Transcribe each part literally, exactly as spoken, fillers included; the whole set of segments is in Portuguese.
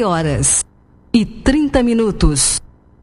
nove horas e trinta minutos.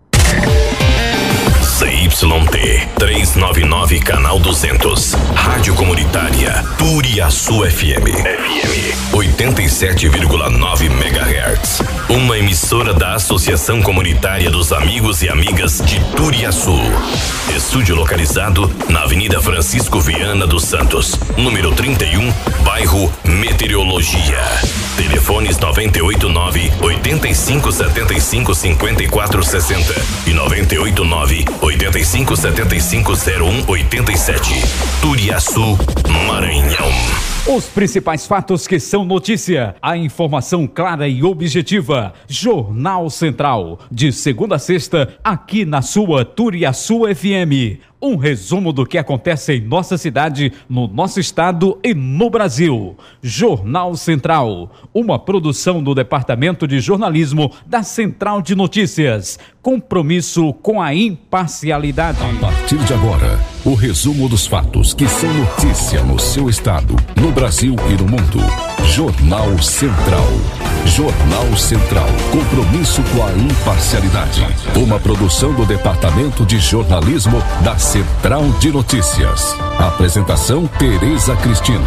C Y T trezentos e noventa e nove, canal duzentos. Rádio Comunitária Turiaçu F M. F M oitenta e sete vírgula nove megahertz. Uma emissora da Associação Comunitária dos Amigos e Amigas de Turiaçu. Estúdio localizado na Avenida Francisco Viana dos Santos, número trinta e um, bairro Meteorologia. Telefones noventa e oito nove, oitenta e cinco, setenta e cinco, cinquenta e quatro sessenta e noventa e oito nove, oitenta e cinco, setenta e cinco, zero um, oitenta e sete. Turiaçu, Maranhão. Os principais fatos que são notícia, a informação clara e objetiva. Jornal Central, de segunda a sexta, aqui na sua Turiaçu F M. Um resumo do que acontece em nossa cidade, no nosso estado e no Brasil. Jornal Central, uma produção do Departamento de Jornalismo da Central de Notícias. Compromisso com a imparcialidade. A partir de agora, o resumo dos fatos que são notícia no seu estado, no Brasil e no mundo. Jornal Central. Jornal Central. Compromisso com a imparcialidade. Uma produção do Departamento de Jornalismo da Central de Notícias. Apresentação: Tereza Cristina.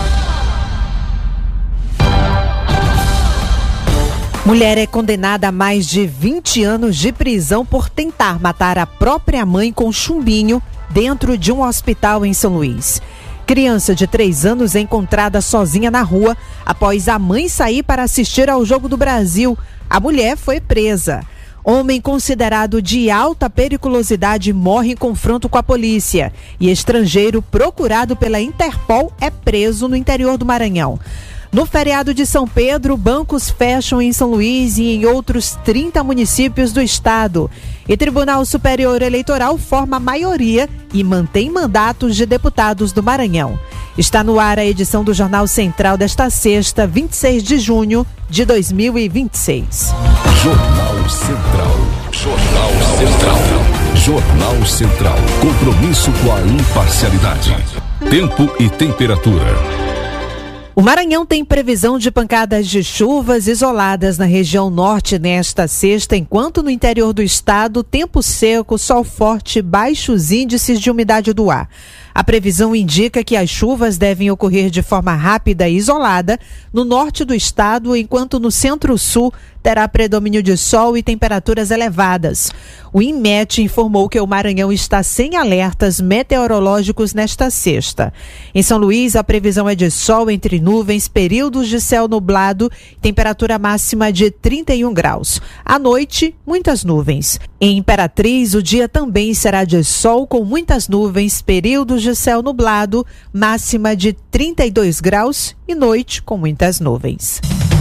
Mulher é condenada a mais de vinte anos de prisão por tentar matar a própria mãe com chumbinho dentro de um hospital em São Luís. Criança de três anos é encontrada sozinha na rua após a mãe sair para assistir ao Jogo do Brasil. A mulher foi presa. Homem considerado de alta periculosidade morre em confronto com a polícia. E estrangeiro procurado pela Interpol é preso no interior do Maranhão. No feriado de São Pedro, bancos fecham em São Luís e em outros trinta municípios do estado. E Tribunal Superior Eleitoral forma maioria e mantém mandatos de deputados do Maranhão. Está no ar a edição do Jornal Central desta sexta, vinte e seis de junho de dois mil e vinte e seis. Jornal Central. Jornal Central. Jornal Central. Compromisso com a imparcialidade. Tempo e temperatura. O Maranhão tem previsão de pancadas de chuvas isoladas na região norte nesta sexta, enquanto no interior do estado, tempo seco, sol forte e baixos índices de umidade do ar. A previsão indica que as chuvas devem ocorrer de forma rápida e isolada no norte do estado, enquanto no centro-sul terá predomínio de sol e temperaturas elevadas. O INMET informou que o Maranhão está sem alertas meteorológicos nesta sexta. Em São Luís, a previsão é de sol entre nuvens, períodos de céu nublado, temperatura máxima de trinta e um graus. À noite, muitas nuvens. Em Imperatriz, o dia também será de sol com muitas nuvens, períodos de céu nublado, máxima de trinta e dois graus e noite com muitas nuvens.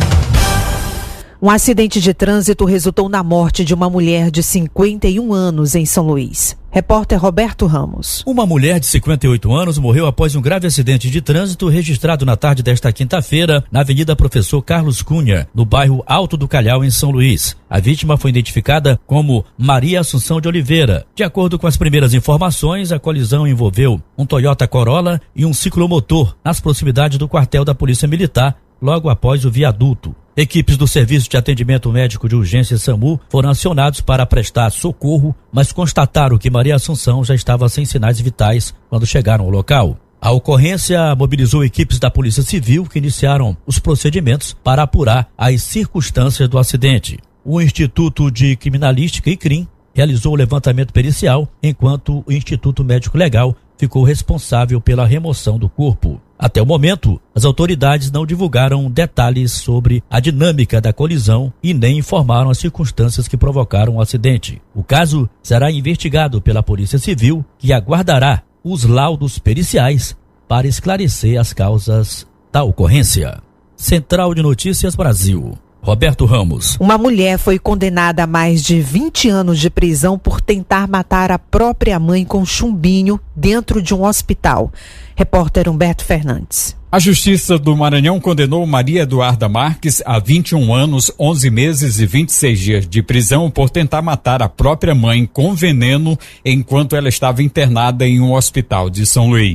Um acidente de trânsito resultou na morte de uma mulher de cinquenta e um anos em São Luís. Repórter Roberto Ramos. Uma mulher de cinquenta e oito anos morreu após um grave acidente de trânsito registrado na tarde desta quinta-feira na Avenida Professor Carlos Cunha, no bairro Alto do Calhau, em São Luís. A vítima foi identificada como Maria Assunção de Oliveira. De acordo com as primeiras informações, a colisão envolveu um Toyota Corolla e um ciclomotor nas proximidades do quartel da Polícia Militar, logo após o viaduto. Equipes do Serviço de Atendimento Médico de Urgência SAMU foram acionados para prestar socorro, mas constataram que Maria Assunção já estava sem sinais vitais quando chegaram ao local. A ocorrência mobilizou equipes da Polícia Civil que iniciaram os procedimentos para apurar as circunstâncias do acidente. O Instituto de Criminalística e C R I M realizou o levantamento pericial, enquanto o Instituto Médico Legal ficou responsável pela remoção do corpo. Até o momento, as autoridades não divulgaram detalhes sobre a dinâmica da colisão e nem informaram as circunstâncias que provocaram o acidente. O caso será investigado pela Polícia Civil, que aguardará os laudos periciais para esclarecer as causas da ocorrência. Central de Notícias Brasil. Roberto Ramos. Uma mulher foi condenada a mais de vinte anos de prisão por tentar matar a própria mãe com chumbinho dentro de um hospital. Repórter Humberto Fernandes. A Justiça do Maranhão condenou Maria Eduarda Marques a vinte e um anos, onze meses e vinte e seis dias de prisão por tentar matar a própria mãe com veneno enquanto ela estava internada em um hospital de São Luís.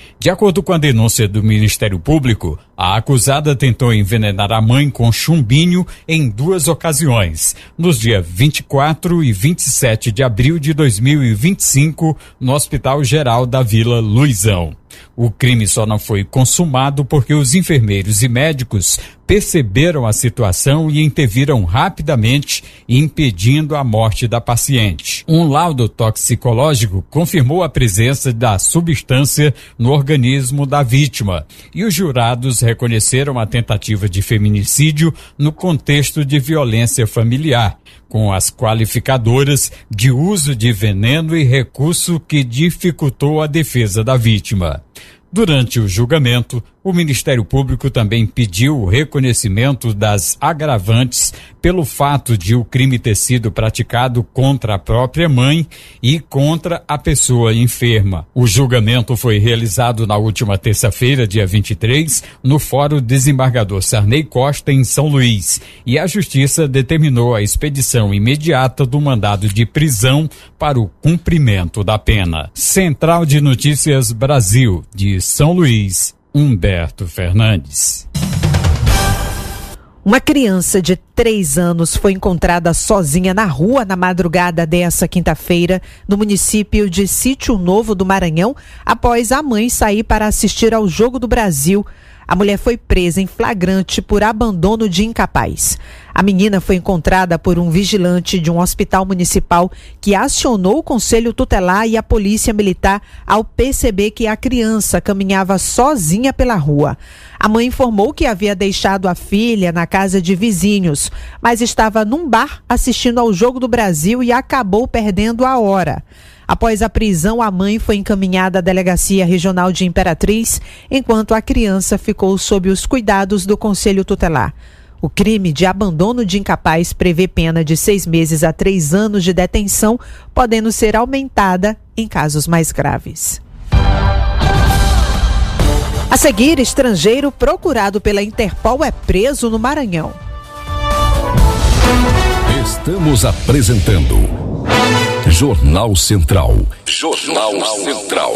De acordo com a denúncia do Ministério Público, a acusada tentou envenenar a mãe com chumbinho em duas ocasiões, nos dias vinte e quatro e vinte e sete de abril de dois mil e vinte e cinco, no Hospital Geral da Vila Luizão. O crime só não foi consumado porque os enfermeiros e médicos perceberam a situação e interviram rapidamente, impedindo a morte da paciente. Um laudo toxicológico confirmou a presença da substância no organismo da vítima e os jurados reconheceram a tentativa de feminicídio no contexto de violência familiar, com as qualificadoras de uso de veneno e recurso que dificultou a defesa da vítima. Durante o julgamento, o Ministério Público também pediu o reconhecimento das agravantes pelo fato de o crime ter sido praticado contra a própria mãe e contra a pessoa enferma. O julgamento foi realizado na última terça-feira, dia vinte e três, no Fórum Desembargador Sarney Costa, em São Luís, e a Justiça determinou a expedição imediata do mandado de prisão para o cumprimento da pena. Central de Notícias Brasil, de São Luís, Humberto Fernandes. Uma criança de três anos foi encontrada sozinha na rua na madrugada dessa quinta-feira, no município de Sítio Novo do Maranhão, após a mãe sair para assistir ao Jogo do Brasil. A mulher foi presa em flagrante por abandono de incapaz. A menina foi encontrada por um vigilante de um hospital municipal que acionou o Conselho Tutelar e a Polícia Militar ao perceber que a criança caminhava sozinha pela rua. A mãe informou que havia deixado a filha na casa de vizinhos, mas estava num bar assistindo ao Jogo do Brasil e acabou perdendo a hora. Após a prisão, a mãe foi encaminhada à Delegacia Regional de Imperatriz, enquanto a criança ficou sob os cuidados do Conselho Tutelar. O crime de abandono de incapaz prevê pena de seis meses a três anos de detenção, podendo ser aumentada em casos mais graves. A seguir, estrangeiro procurado pela Interpol é preso no Maranhão. Estamos apresentando Jornal Central. Jornal Central.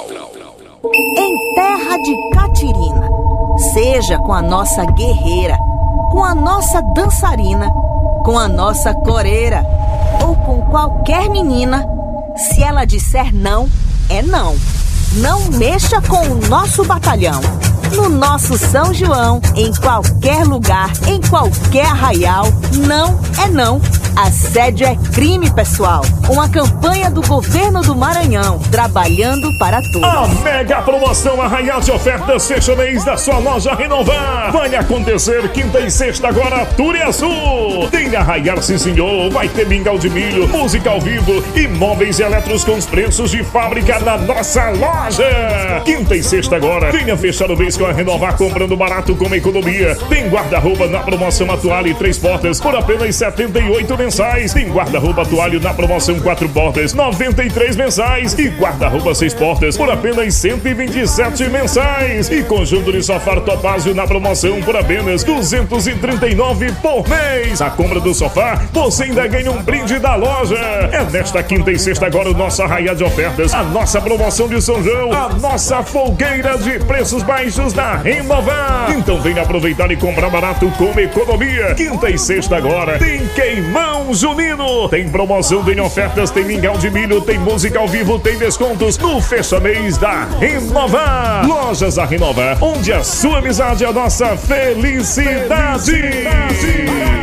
Em terra de Catirina, seja com a nossa guerreira, com a nossa dançarina, com a nossa coreira ou com qualquer menina, se ela disser não, é não. Não mexa com o nosso batalhão. No nosso São João, em qualquer lugar, em qualquer arraial, não é não. Assédio é crime, pessoal. Uma campanha do governo do Maranhão, trabalhando para todos. A mega promoção Arraial de Ofertas fecha mês da sua loja Renovar. Vai acontecer quinta e sexta agora, Turiaçu. Tem Arraial, sim senhor. Vai ter mingau de milho, música ao vivo e móveis eletros com os preços de fábrica na nossa loja. Quinta e sexta agora, venha fechar o mês com a Renovar, comprando barato com economia. Tem guarda-roupa na promoção atual e três portas por apenas setenta e oito mensais. Tem guarda-roupa toalho na promoção quatro portas, noventa e três mensais. E guarda-roupa seis portas por apenas cento e vinte e sete mensais. E conjunto de sofá Topázio na promoção por apenas duzentos e trinta e nove por mês. A compra do sofá, você ainda ganha um brinde da loja. É nesta quinta e sexta agora o nosso Arraial de Ofertas, a nossa promoção de São João, a nossa folgueira de preços baixos da Renovar. Então venha aproveitar e comprar barato com economia. Quinta e sexta agora tem queimão junino. Tem promoção, tem ofertas, tem mingau de milho, tem música ao vivo, tem descontos no fecha-mês da Renovar. Lojas a Renovar, onde a sua amizade é a nossa felicidade. felicidade.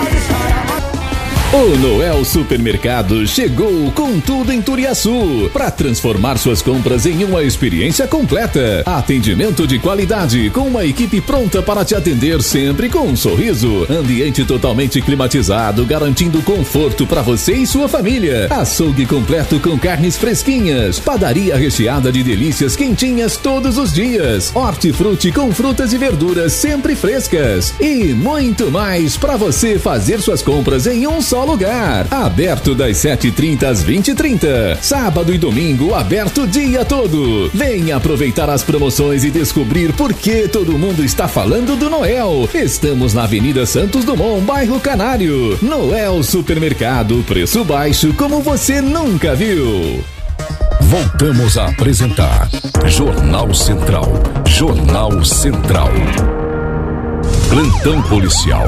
O Noel Supermercado chegou com tudo em Turiaçu para transformar suas compras em uma experiência completa. Atendimento de qualidade com uma equipe pronta para te atender sempre com um sorriso. Ambiente totalmente climatizado, garantindo conforto para você e sua família. Açougue completo com carnes fresquinhas. Padaria recheada de delícias quentinhas todos os dias. Hortifruti com frutas e verduras sempre frescas. E muito mais para você fazer suas compras em um só lugar. Aberto das sete e trinta às vinte e trinta. Sábado e domingo aberto o dia todo. Venha aproveitar as promoções e descobrir por que todo mundo está falando do Noel. Estamos na Avenida Santos Dumont, bairro Canário. Noel Supermercado, preço baixo como você nunca viu. Voltamos a apresentar Jornal Central. Jornal Central. Plantão policial.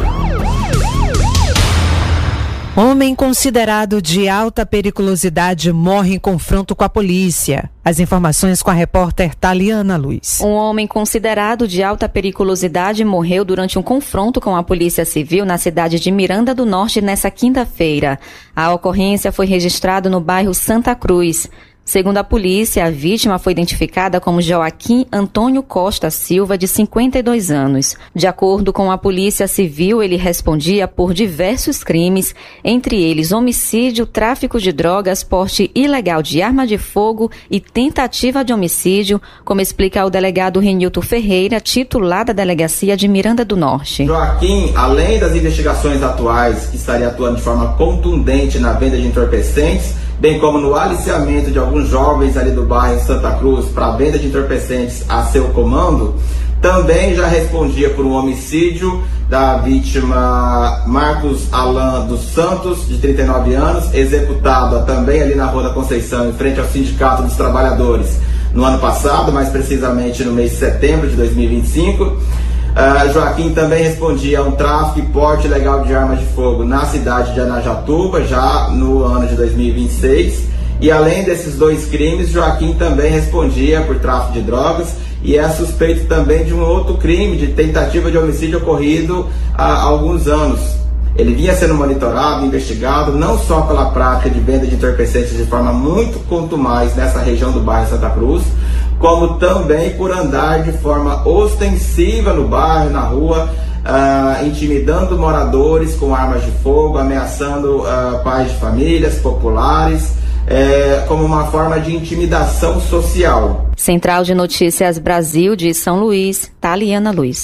Homem considerado de alta periculosidade morre em confronto com a polícia. As informações com a repórter Taliana Luz. Um homem considerado de alta periculosidade morreu durante um confronto com a Polícia Civil na cidade de Miranda do Norte nesta quinta-feira. A ocorrência foi registrada no bairro Santa Cruz. Segundo a polícia, a vítima foi identificada como Joaquim Antônio Costa Silva, de cinquenta e dois anos. De acordo com a Polícia Civil, ele respondia por diversos crimes, entre eles homicídio, tráfico de drogas, porte ilegal de arma de fogo e tentativa de homicídio, como explica o delegado Renilton Ferreira, titular da Delegacia de Miranda do Norte. Joaquim, além das investigações atuais, que estaria atuando de forma contundente na venda de entorpecentes, bem como no aliciamento de alguns jovens ali do bairro Santa Cruz para a venda de entorpecentes a seu comando, também já respondia por um homicídio da vítima Marcos Alan dos Santos, de trinta e nove anos, executado também ali na Rua da Conceição, em frente ao Sindicato dos Trabalhadores, no ano passado, mais precisamente no mês de setembro de dois mil e vinte e cinco. Uh, Joaquim também respondia a um tráfico e porte ilegal de armas de fogo na cidade de Anajatuba, já no ano de dois mil e vinte e seis. E além desses dois crimes, Joaquim também respondia por tráfico de drogas e é suspeito também de um outro crime de tentativa de homicídio ocorrido há alguns anos. Ele vinha sendo monitorado, investigado, não só pela prática de venda de entorpecentes de forma muito contumaz nessa região do bairro Santa Cruz, como também por andar de forma ostensiva no bairro, na rua, uh, intimidando moradores com armas de fogo, ameaçando uh, pais de famílias populares, uh, como uma forma de intimidação social. Central de Notícias Brasil de São Luís, Taliana Luz.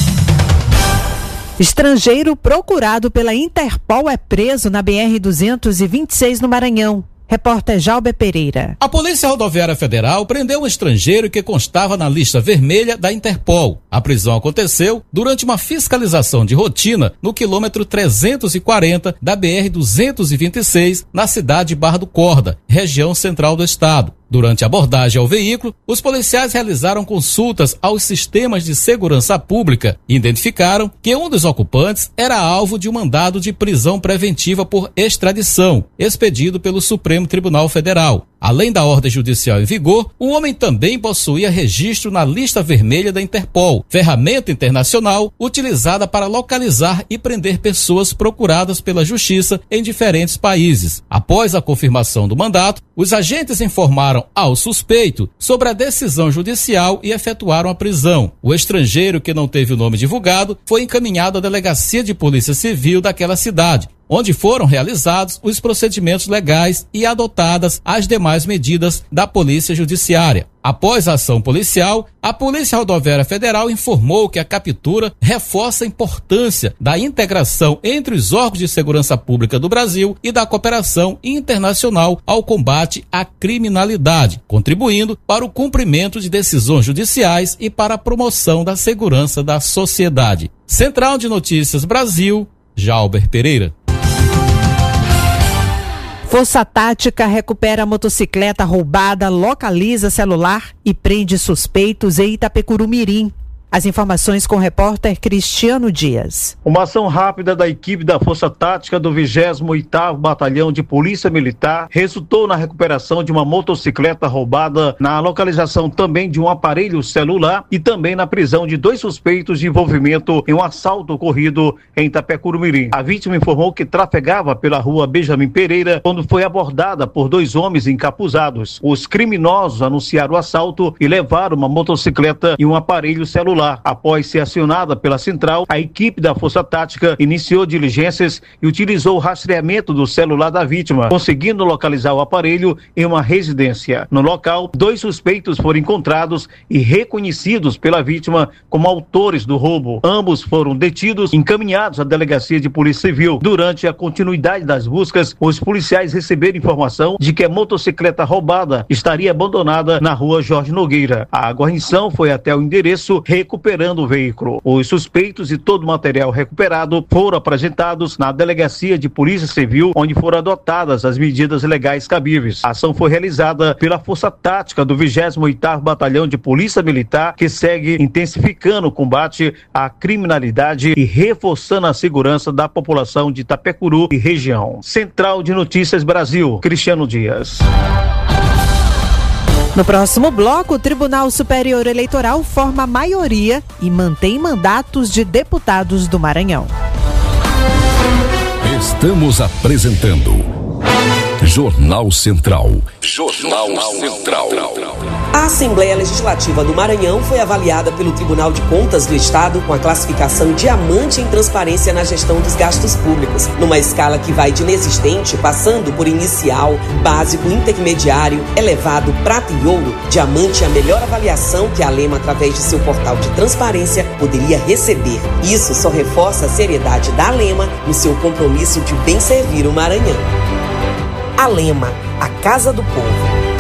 Estrangeiro procurado pela Interpol é preso na B R duzentos e vinte e seis no Maranhão. Repórter Jalber Pereira. A Polícia Rodoviária Federal prendeu um estrangeiro que constava na lista vermelha da Interpol. A prisão aconteceu durante uma fiscalização de rotina no quilômetro trezentos e quarenta da B R duzentos e vinte e seis, na cidade de Barra do Corda, região central do estado. Durante a abordagem ao veículo, os policiais realizaram consultas aos sistemas de segurança pública e identificaram que um dos ocupantes era alvo de um mandado de prisão preventiva por extradição, expedido pelo Supremo Tribunal Federal. Além da ordem judicial em vigor, o homem também possuía registro na lista vermelha da Interpol, ferramenta internacional utilizada para localizar e prender pessoas procuradas pela justiça em diferentes países. Após a confirmação do mandato, os agentes informaram ao suspeito sobre a decisão judicial e efetuaram a prisão. O estrangeiro, que não teve o nome divulgado, foi encaminhado à Delegacia de Polícia Civil daquela cidade, onde foram realizados os procedimentos legais e adotadas as demais medidas da Polícia Judiciária. Após a ação policial, a Polícia Rodoviária Federal informou que a captura reforça a importância da integração entre os órgãos de segurança pública do Brasil e da cooperação internacional ao combate à criminalidade, contribuindo para o cumprimento de decisões judiciais e para a promoção da segurança da sociedade. Central de Notícias Brasil, Jalber Pereira. Força Tática recupera a motocicleta roubada, localiza celular e prende suspeitos em Itapecuru-Mirim. As informações com o repórter Cristiano Dias. Uma ação rápida da equipe da Força Tática do vigésimo oitavo Batalhão de Polícia Militar resultou na recuperação de uma motocicleta roubada, na localização também de um aparelho celular e também na prisão de dois suspeitos de envolvimento em um assalto ocorrido em Itapecuru-Mirim. A vítima informou que trafegava pela rua Benjamin Pereira quando foi abordada por dois homens encapuzados. Os criminosos anunciaram o assalto e levaram uma motocicleta e um aparelho celular. Após ser acionada pela central, a equipe da Força Tática iniciou diligências e utilizou o rastreamento do celular da vítima, conseguindo localizar o aparelho em uma residência. No local, dois suspeitos foram encontrados e reconhecidos pela vítima como autores do roubo. Ambos foram detidos e encaminhados à Delegacia de Polícia Civil. Durante a continuidade das buscas, os policiais receberam informação de que a motocicleta roubada estaria abandonada na rua Jorge Nogueira. A guarnição foi até o endereço, reconheceu recuperando o veículo. Os suspeitos e todo o material recuperado foram apresentados na Delegacia de Polícia Civil, onde foram adotadas as medidas legais cabíveis. A ação foi realizada pela Força Tática do vigésimo oitavo Batalhão de Polícia Militar, que segue intensificando o combate à criminalidade e reforçando a segurança da população de Itapecuru e região. Central de Notícias Brasil, Cristiano Dias. No próximo bloco, o Tribunal Superior Eleitoral forma maioria e mantém mandatos de deputados do Maranhão. Estamos apresentando Jornal Central. Jornal Central. A Assembleia Legislativa do Maranhão foi avaliada pelo Tribunal de Contas do Estado com a classificação diamante em transparência na gestão dos gastos públicos, numa escala que vai de inexistente, passando por inicial, básico, intermediário, elevado, prata e ouro. Diamante é a melhor avaliação que a Lema, através de seu portal de transparência, poderia receber. Isso só reforça a seriedade da Lema no seu compromisso de bem servir o Maranhão. A Lema, a Casa do Povo.